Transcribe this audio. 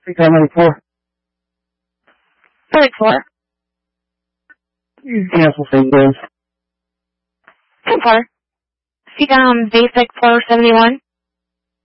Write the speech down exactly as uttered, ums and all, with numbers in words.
Speak on ninety-four. ninety-four. You can cancel same days. ten four. Speak on basic four seventy-one.